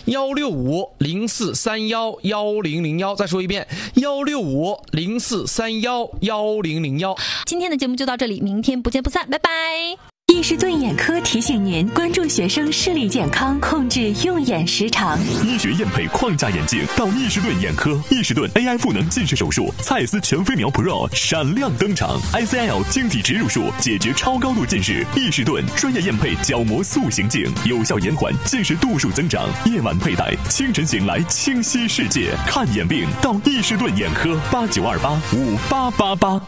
16504311001，再说一遍16504311001。 今天的节目就到这里，明天不见不散，拜拜。 易士顿眼科提醒您关注学生视力健康，控制用眼时长。 医学验配框架眼镜到易士顿眼科，易士顿 AI 赋能近视手术，蔡司全飞秒 Pro 闪亮登场 ，ICL 晶体植入术解决超高度近视。易士顿专业验配角膜塑形镜，有效延缓近视度数增长。夜晚佩戴，清晨醒来清晰世界。看眼病到易士顿眼科，89285888。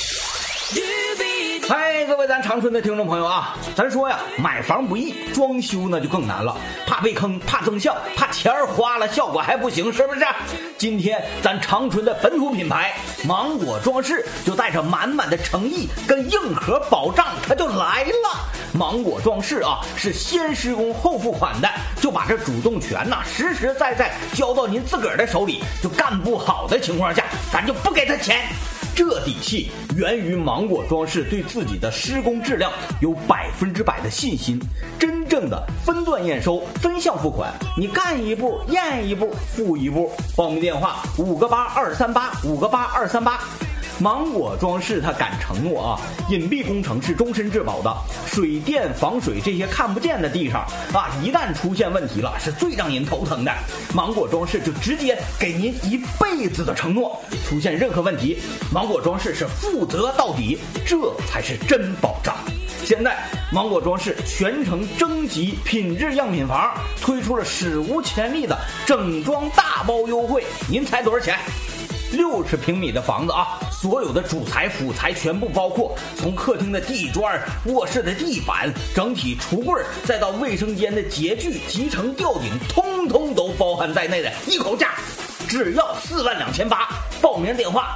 嗨，各位咱长春的听众朋友啊，咱说呀，买房不易，装修呢就更难了，怕被坑，怕增效，怕钱儿花了效果还不行，是不是？今天咱长春的本土品牌芒果装饰就带着满满的诚意跟硬核保障，它就来了。芒果装饰啊，是先施工后付款的，就把这主动权呐实实在在交到您自个儿的手里，就干不好的情况下，咱就不给他钱。这底气源于芒果装饰对自己的施工质量有100%的信心，真正的分段验收、分项付款，你干一步验一步付一步。报名电话58238，58238。芒果装饰它敢承诺啊，隐蔽工程是终身质保的，水电防水这些看不见的地方啊，一旦出现问题了，是最让人头疼的。芒果装饰就直接给您1辈子的承诺，出现任何问题，芒果装饰是负责到底，这才是真保障。现在芒果装饰全程征集品质样品房，推出了史无前例的整装大包优惠，您猜多少钱？60平米的房子啊，所有的主材辅材全部包括，从客厅的地砖、卧室的地板、整体橱柜，再到卫生间的洁具、集成吊顶，通通都包含在内的一口价，只要42800。报名电话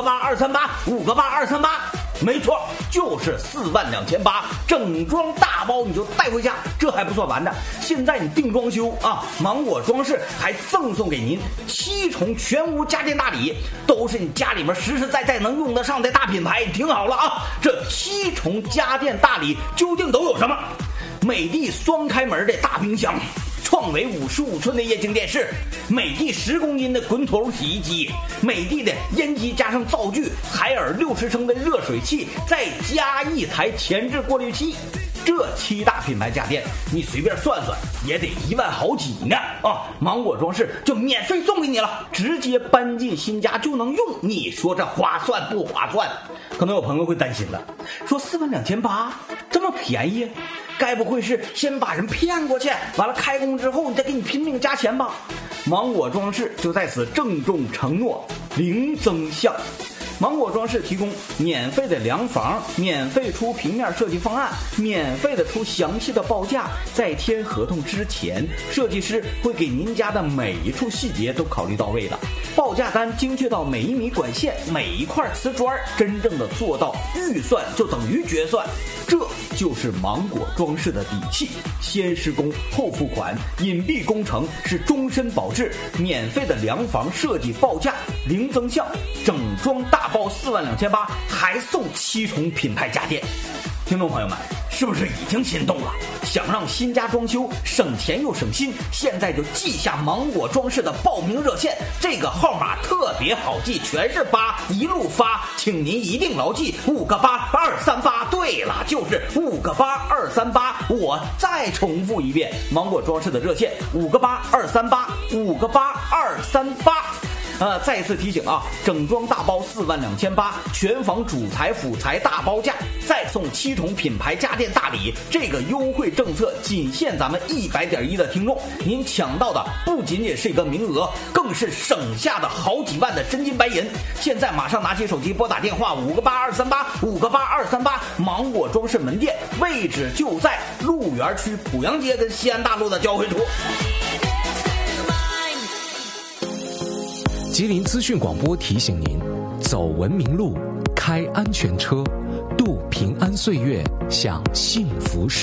58238，58238。没错，就是42800，整装大包你就带回家。这还不算完的，现在你订装修啊，芒果装饰还赠送给您7重全屋家电大礼，都是你家里面实实在在能用得上的大品牌。听好了啊，这7重家电大礼究竟都有什么？美的双开门的大冰箱，创维55寸的液晶电视，美的10公斤的滚筒洗衣机，美的的烟机加上灶具，海尔60升的热水器，再加1台前置过滤器。这7大品牌家电，你随便算算也得1万好几呢啊！芒果装饰就免费送给你了，直接搬进新家就能用，你说这划算不划算？可能有朋友会担心了，说42800这么便宜，该不会是先把人骗过去，完了开工之后你再给你拼命加钱吧？芒果装饰就在此郑重承诺，零增项。芒果装饰提供免费的量房，免费出平面设计方案，免费的出详细的报价。在签合同之前，设计师会给您家的每一处细节都考虑到位的，报价单精确到每1米管线、每一块瓷砖，真正的做到预算就等于决算。这就是芒果装饰的底气，先施工后付款，隐蔽工程是终身保质，免费的量房设计报价零增项，整装大包42800，还送7重品牌家电。听众朋友们，是不是已经心动了？想让新家装修省钱又省心，现在就记下芒果装饰的报名热线，这个号码特别好记，全是8，一路发，请您一定牢记58238。对了，就是58238。我再重复一遍，芒果装饰的热线58238，58238。再次提醒啊，整装大包42800，全房主材辅材大包价，再送7重品牌家电大礼。这个优惠政策仅限咱们100.1的听众，您抢到的不仅仅是一个名额，更是省下的好几万的真金白银。现在马上拿起手机拨打电话58238，58238，芒果装饰门店位置就在鹿园区濮阳街跟西安大路的交汇处。 吉林资讯广播提醒您：走文明路，开安全车，度平安岁月，享幸福时。